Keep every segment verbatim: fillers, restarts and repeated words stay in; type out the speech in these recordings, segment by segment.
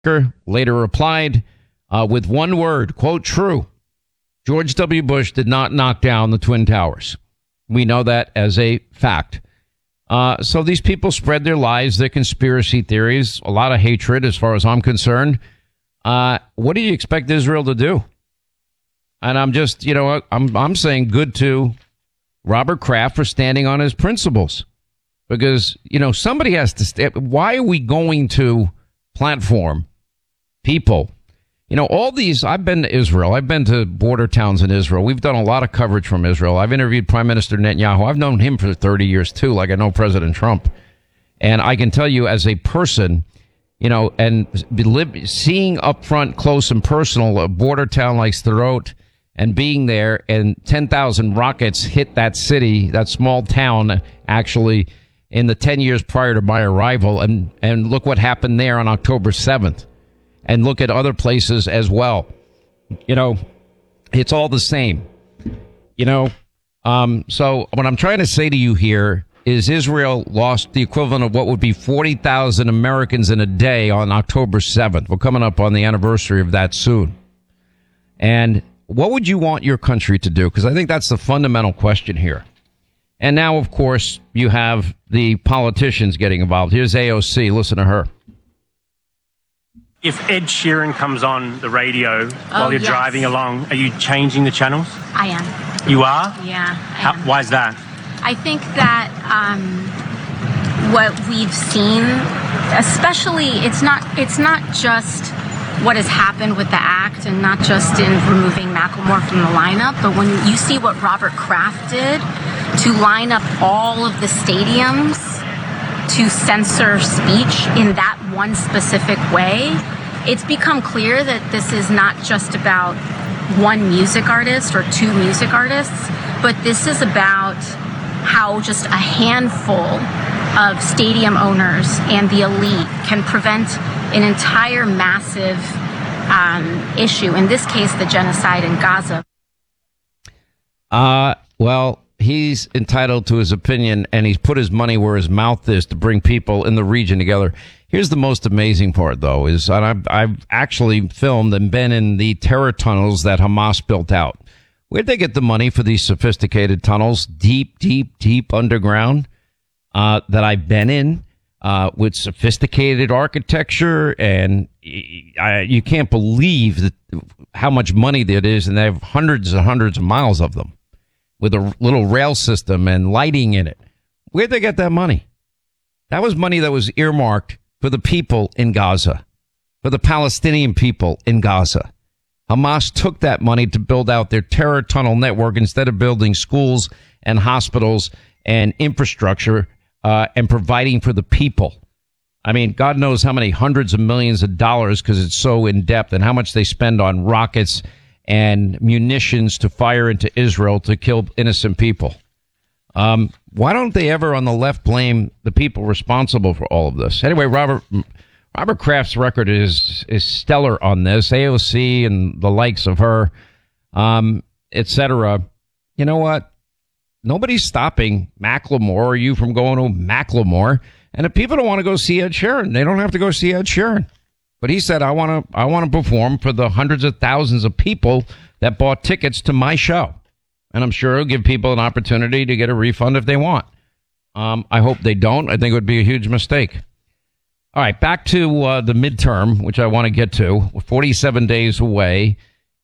later replied uh, with one word, quote, true. George W. Bush did not knock down the Twin Towers. We know that as a fact. Uh, so these people spread their lies, their conspiracy theories, a lot of hatred as far as I'm concerned. Uh, what do you expect Israel to do? And I'm just, you know, I'm I'm saying good to Robert Kraft for standing on his principles. Because, you know, somebody has to stay. Why are we going to platform people? You know, all these, I've been to Israel. I've been to border towns in Israel. We've done a lot of coverage from Israel. I've interviewed Prime Minister Netanyahu. I've known him for thirty years, too, like I know President Trump. And I can tell you as a person, you know, and live, seeing up front, close and personal, a border town like Sderot, and being there, and ten thousand rockets hit that city, that small town, actually, in the ten years prior to my arrival. And, and look what happened there on October seventh. And look at other places as well. You know, it's all the same. You know, um, so what I'm trying to say to you here is Israel lost the equivalent of what would be forty thousand Americans in a day on October seventh. We're coming up on the anniversary of that soon. And what would you want your country to do? Because I think that's the fundamental question here. And now, of course, you have the politicians getting involved. Here's A O C. Listen to her. If Ed Sheeran comes on the radio oh, while you're yes. driving along, are you changing the channels? I am. You are? Yeah. How, why is that? I think that um, what we've seen, especially, it's not it's not just what has happened with the act and not just in removing Macklemore from the lineup, but when you see what Robert Kraft did to line up all of the stadiums to censor speech in that one specific way, it's become clear that this is not just about one music artist or two music artists, but this is about how just a handful of stadium owners and the elite can prevent an entire massive um, issue, in this case, the genocide in Gaza. Uh, well, he's entitled to his opinion, and he's put his money where his mouth is to bring people in the region together. Here's the most amazing part, though, is and I've, I've actually filmed and been in the terror tunnels that Hamas built out. Where'd they get the money for these sophisticated tunnels, deep, deep, deep underground, uh, that I've been in, uh, with sophisticated architecture? And I, you can't believe that, how much money that is, and they have hundreds and hundreds of miles of them, with a little rail system and lighting in it. Where'd they get that money? That was money that was earmarked for the people in Gaza, for the Palestinian people in Gaza. Hamas took that money to build out their terror tunnel network instead of building schools and hospitals and infrastructure uh, and providing for the people. I mean, God knows how many hundreds of millions of dollars, because it's so in depth, and how much they spend on rockets and munitions to fire into Israel to kill innocent people. Um, why don't they ever on the left blame the people responsible for all of this? Anyway, Robert Robert Kraft's record is is stellar on this. A O C and the likes of her, um, et cetera. You know what? Nobody's stopping Macklemore or you from going to Macklemore. And if people don't want to go see Ed Sheeran, they don't have to go see Ed Sheeran. But he said, I want to I want to perform for the hundreds of thousands of people that bought tickets to my show. And I'm sure he'll give people an opportunity to get a refund if they want. Um, I hope they don't. I think it would be a huge mistake. All right, back to uh, the midterm, which I want to get to. We're forty-seven days away.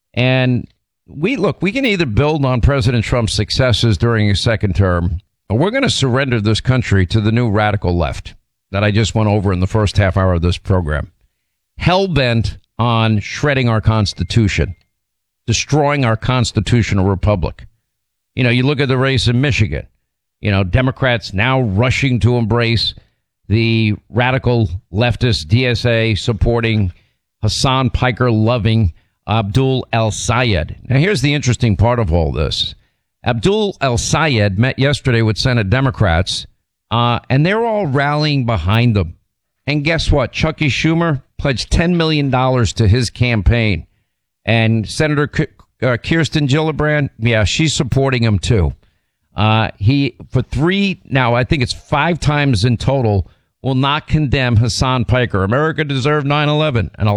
And we look, we can either build on President Trump's successes during his second term, or we're going to surrender this country to the new radical left that I just went over in the first half hour of this program. Hell-bent on shredding our Constitution, destroying our constitutional republic. You know, you look at the race in Michigan, you know, Democrats now rushing to embrace the radical leftist D S A supporting Hassan Piker loving Abdul El-Sayed. Now, here's the interesting part of all this. Abdul El-Sayed met yesterday with Senate Democrats, uh, and they're all rallying behind them. And guess what? Chucky Schumer pledged ten million dollars to his campaign. And Senator K- uh, Kirsten Gillibrand, yeah, she's supporting him too. Uh, he, for three, now I think it's five times in total, will not condemn Hassan Piker. America deserved nine eleven, and a